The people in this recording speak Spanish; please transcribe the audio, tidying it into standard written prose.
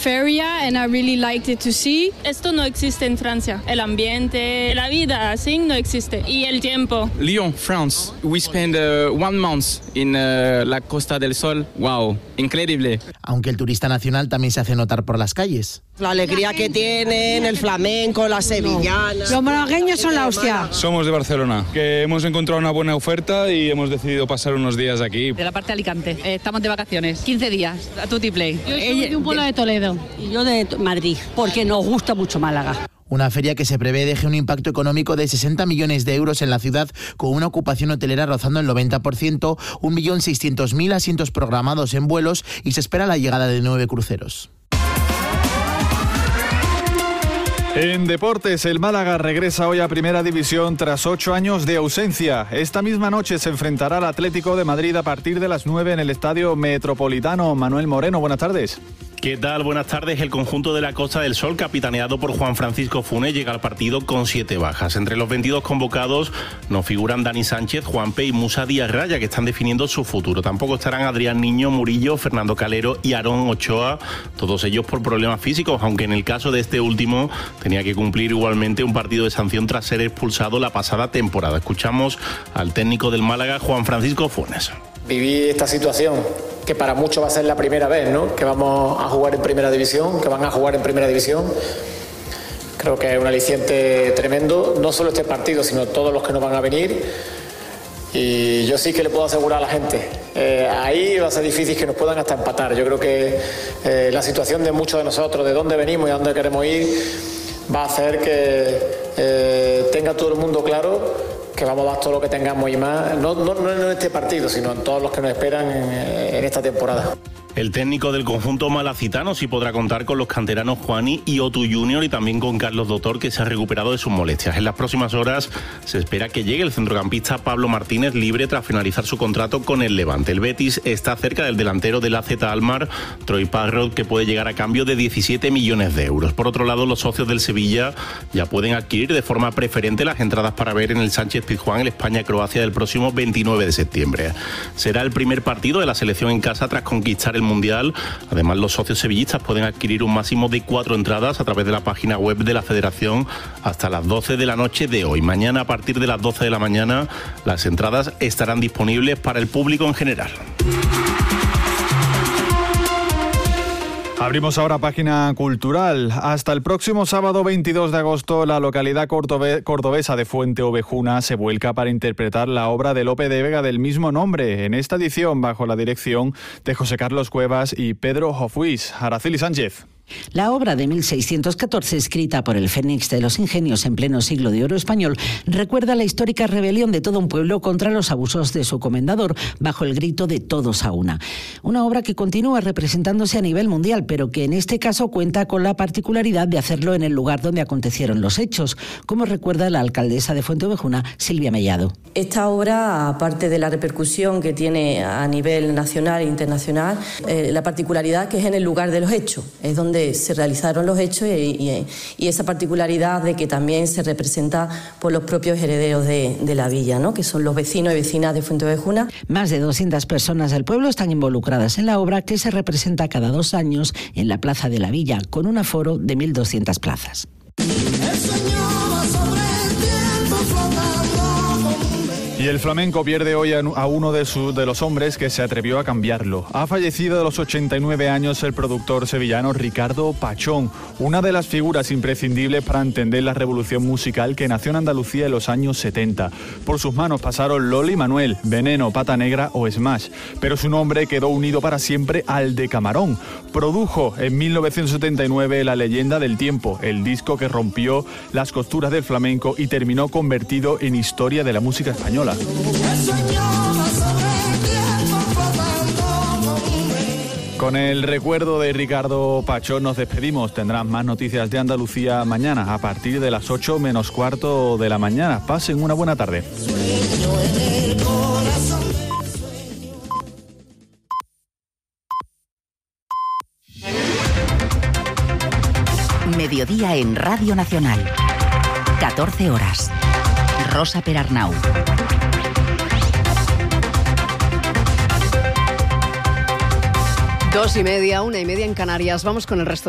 feria and I really liked it to see. Esto no existe en Francia. El ambiente, la vida así no existe. Y el tiempo. Lyon, France. We spend 1 month in la Costa del Sol. Wow, increíble. Aunque el turista nacional también se hace notar por las calles. La alegría que tienen, el flamenco, las sevillanas. Los malagueños son la hostia. Somos de Barcelona, que hemos encontrado una buena oferta y hemos decidido pasar unos días aquí. De la parte de Alicante. Estamos de vacaciones. 15 días, a Tutiplay. Yo soy de un pueblo de Toledo. Y yo de Madrid, porque nos gusta mucho Málaga. Una feria que se prevé deje un impacto económico de 60 millones de euros en la ciudad, con una ocupación hotelera rozando el 90%, 1.600.000 asientos programados en vuelos y se espera la llegada de 9 cruceros. En deportes, el Málaga regresa hoy a Primera División tras 8 años de ausencia. Esta misma noche se enfrentará al Atlético de Madrid a partir de las 9 en el Estadio Metropolitano. Manuel Moreno, buenas tardes. ¿Qué tal? Buenas tardes. El conjunto de la Costa del Sol, capitaneado por Juan Francisco Funes, llega al partido con 7 bajas. Entre los 22 convocados no figuran Dani Sánchez, Juanpe y Musa Díaz Raya, que están definiendo su futuro. Tampoco estarán Adrián Niño, Murillo, Fernando Calero y Aarón Ochoa, todos ellos por problemas físicos, aunque en el caso de este último tenía que cumplir igualmente un partido de sanción tras ser expulsado la pasada temporada. Escuchamos al técnico del Málaga, Juan Francisco Funes. Viví esta situación, que para muchos va a ser la primera vez, ¿no?, que vamos a jugar en Primera División, que van a jugar en Primera División. Creo que es un aliciente tremendo, no solo este partido, sino todos los que nos van a venir. Y yo sí que le puedo asegurar a la gente, ahí va a ser difícil que nos puedan hasta empatar. Yo creo que la situación de muchos de nosotros, de dónde venimos y a dónde queremos ir, va a hacer que tenga todo el mundo claro que vamos a dar todo lo que tengamos y más, no en este partido, sino en todos los que nos esperan en esta temporada. El técnico del conjunto malacitano sí podrá contar con los canteranos Juani y Otu Junior y también con Carlos Doctor, que se ha recuperado de sus molestias. En las próximas horas se espera que llegue el centrocampista Pablo Martínez, libre tras finalizar su contrato con el Levante. El Betis está cerca del delantero del AZ Alkmaar, Troy Parrott, que puede llegar a cambio de 17 millones de euros. Por otro lado, los socios del Sevilla ya pueden adquirir de forma preferente las entradas para ver en el Sánchez-Pizjuán el España-Croacia del próximo 29 de septiembre. Será el primer partido de la selección en casa tras conquistar el Mundial. Además, los socios sevillistas pueden adquirir un máximo de 4 entradas a través de la página web de la Federación hasta las 12 de la noche de hoy. Mañana, a partir de las 12 de la mañana, las entradas estarán disponibles para el público en general. Abrimos ahora página cultural. Hasta el próximo sábado 22 de agosto, la localidad cordobesa de Fuente Ovejuna se vuelca para interpretar la obra de Lope de Vega del mismo nombre. En esta edición, bajo la dirección de José Carlos Cuevas y Pedro Hofhuis. Araceli Sánchez. La obra de 1614, escrita por el Fénix de los Ingenios en pleno siglo de oro español, recuerda la histórica rebelión de todo un pueblo contra los abusos de su comendador, bajo el grito de todos a una. Una obra que continúa representándose a nivel mundial, pero que en este caso cuenta con la particularidad de hacerlo en el lugar donde acontecieron los hechos, como recuerda la alcaldesa de Fuente Ovejuna, Silvia Mellado. Esta obra, aparte de la repercusión que tiene a nivel nacional e internacional, la particularidad que es en el lugar de los hechos, es donde se realizaron los hechos y esa particularidad de que también se representa por los propios herederos de la villa, ¿no?, que son los vecinos y vecinas de Fuente Ovejuna. Más de 200 personas del pueblo están involucradas en la obra, que se representa cada 2 años en la Plaza de la Villa, con un aforo de 1.200 plazas. Y el flamenco pierde hoy a uno de los hombres que se atrevió a cambiarlo. Ha fallecido a los 89 años el productor sevillano Ricardo Pachón, una de las figuras imprescindibles para entender la revolución musical que nació en Andalucía en los años 70. Por sus manos pasaron Loli Manuel, Veneno, Pata Negra o Smash, pero su nombre quedó unido para siempre al de Camarón. Produjo en 1979 La Leyenda del Tiempo, el disco que rompió las costuras del flamenco y terminó convertido en historia de la música española. Con el recuerdo de Ricardo Pachón nos despedimos. Tendrán más noticias de Andalucía mañana a partir de las 8 menos cuarto de la mañana. Pasen una buena tarde. Mediodía en Radio Nacional. 14 horas. Rosa Perarnau. Dos y media, 1:30 en Canarias. Vamos con el resto.